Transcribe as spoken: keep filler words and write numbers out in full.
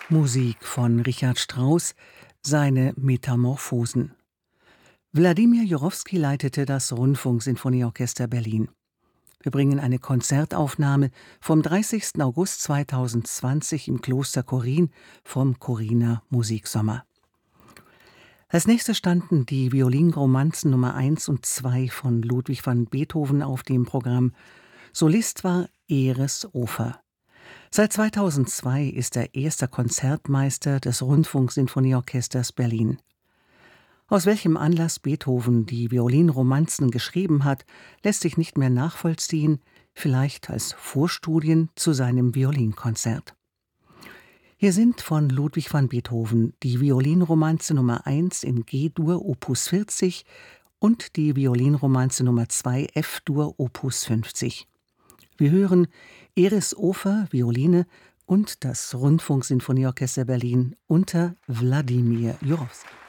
Musik von Richard Strauss, seine Metamorphosen. Wladimir Jurowski leitete das Rundfunksinfonieorchester Berlin. Wir bringen eine Konzertaufnahme vom dreißigsten August zweitausendzwanzig im Kloster Chorin vom Choriner Musiksommer. Als nächstes standen die Violinromanzen Nummer eins und zwei von Ludwig van Beethoven auf dem Programm. Solist war Eris Ofer. Seit zweitausendzwei ist er erster Konzertmeister des Rundfunksinfonieorchesters Berlin. Aus welchem Anlass Beethoven die Violinromanzen geschrieben hat, lässt sich nicht mehr nachvollziehen, vielleicht als Vorstudien zu seinem Violinkonzert. Hier sind von Ludwig van Beethoven die Violinromanze Nummer eins in G-Dur Opus vierzig und die Violinromanze Nummer zwei F-Dur Opus fünfzig. Wir hören Eris Ofer, Violine und das Rundfunksinfonieorchester Berlin unter Wladimir Jurowski.